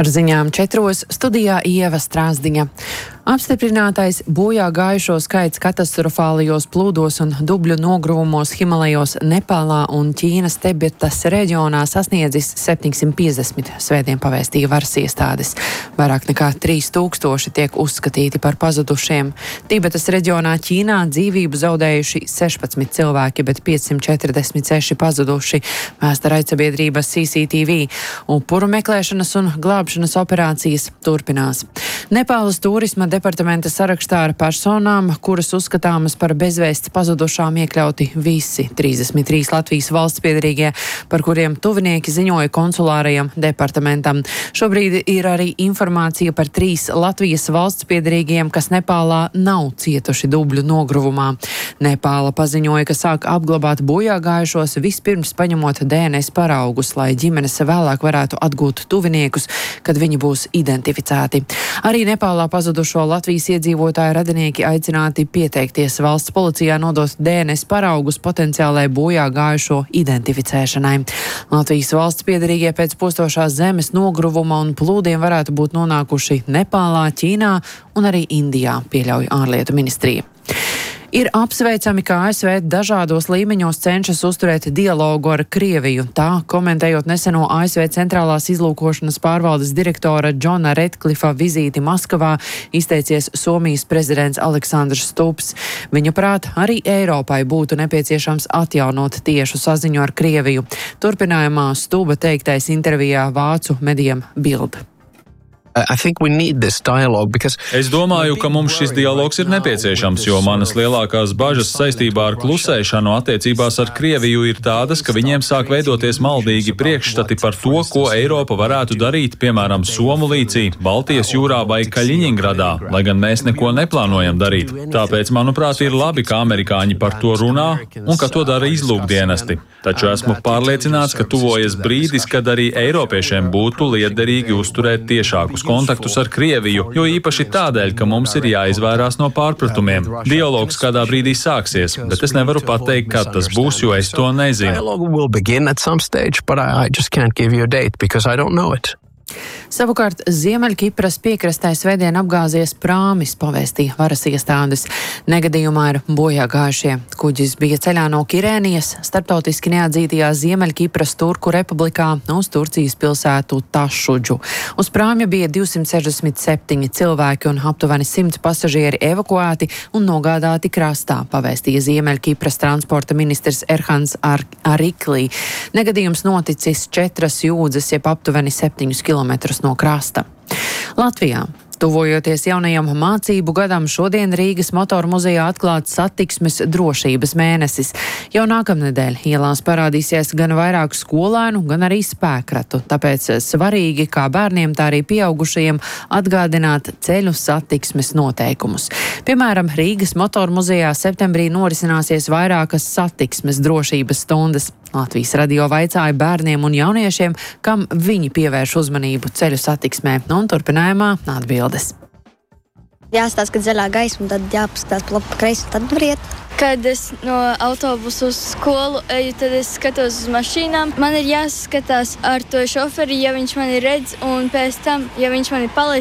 Ar ziņām 4. studijā Ieva Strāzdiņa. Apstiprinātais bojā gājušo skaits katastrofālajos plūdos un dubļu nogruvumos Himalajos, Nepālā un Ķīnas Tibetas reģionā sasniedzis 750, svētdien pavēstīja varas iestādes. Vairāk nekā 3000 tiek uzskatīti par pazudušiem. Tibetas reģionā Ķīnā dzīvību zaudējuši 16 cilvēki, bet 546 pazuduši, vēsta raidsabiedrības CCTV. Upuru meklēšanas un glābšanas operācijas turpinās. Nepālas turisma departamenta sarakstā ar personām, kuras uzskatāmas par bezvēsts pazudušām, iekļauti visi 33 Latvijas valsts piederīgie, par kuriem tuvinieki ziņoja konsulārajam departamentam. Šobrīd ir arī informācija par 3 Latvijas valsts piederīgiem, kas Nepālā nav cietuši dubļu nogruvumā. Nepāla paziņoja, ka sāk apglabāt bojā gājušos, vispirms paņemot DNS paraugus, lai ģimenes vēlāk varētu atgūt tuviniekus, kad viņi būs identificēti. Arī Nepālā pazudušo Latvijas iedzīvotāju radinieki aicināti pieteikties valsts policijā nodot DNS paraugus potenciālai bojā gājušo identificēšanai. Latvijas valsts piederīgie pēc postošās zemes nogruvuma un plūdiem varētu būt nonākuši Nepālā, Ķīnā un arī Indijā, pieļauj ārlietu ministrija. Ir apsveicami, ka ASV dažādos līmeņos cenšas uzturēt dialogu ar Krieviju. Tā, komentējot neseno ASV centrālās izlūkošanas pārvaldes direktora Džona Redklifa vizīti Maskavā, izteicies Somijas prezidents Aleksandrs Stubs. Viņa prāt, arī Eiropai būtu nepieciešams atjaunot tiešu saziņu ar Krieviju. Turpinājumā Stuba teiktais intervijā vācu medijam Bild. Es domāju, ka mums šis dialogs ir nepieciešams, jo manas lielākās bažas saistībā ar klusēšanu attiecībās ar Krieviju ir tādas, ka viņiem sāk veidoties maldīgi priekšstati par to, ko Eiropa varētu darīt, piemēram, Somu līcī, Baltijas jūrā vai Kaļiņingradā, lai gan mēs neko neplānojam darīt. Tāpēc, manuprāt, ir labi, ka amerikāņi par to runā un ka to dara izlūkdienesti. Taču esmu pārliecināts, ka tuvojas brīdis, kad arī eiropiešiem būtu lietderīgi uzturēt tiešākus kontaktus ar Krieviju, jo īpaši tādēļ, ka mums ir jāizvairās no pārpratumiem. Dialogs kādā brīdī sāksies, bet es nevaru pateikt, kad tas būs, jo es to nezinu. Savukārt Ziemeļkipras piekrastē svētdien apgāzies prāmis, pavēstīja varas iestādes. Negadījumā ir bojā gājušie. Kuģis bija ceļā no Kirēnijas, starptautiski neatzītajā Ziemeļkipras Turku republikā, uz Turcijas pilsētu Tašudžu. Uz prāmja bija 267 cilvēki un aptuveni 100 pasažieri evakuēti un nogādāti krastā, pavēstīja Ziemeļkipras transporta ministrs Erhans Ariklī. Negadījums noticis 4 jūdzes, jeb aptuveni 7 kilometrus no krasta. Latvijā. Tuvojoties jaunajam mācību gadam, šodien Rīgas motoru muzejā atklāts satiksmes drošības mēnesis. Jau nākamnedēļ ielās parādīsies gan vairāk skolēnu, gan arī spēkratu. Tāpēc svarīgi kā bērniem, tā arī pieaugušajiem atgādināt ceļu satiksmes noteikumus. Piemēram, Rīgas motoru muzejā septembrī norisināsies vairākas satiksmes drošības stundas. Latvijas radio vaicāja bērniem un jauniešiem, kam viņi pievērš uzmanību ceļu satiksmē, un turpinājumā atbildes. Jāstāsta, kad zaļā gaisma, tad jāpaskatās pa labi, pa kreisi, tad var iet. Kad es no autobusu uz skolu eju, tad es skatos uz mašīnām. Man ir jāskatās ar to šoferi, ja viņš mani redz, un pēc tam, ja viņš mani palaiž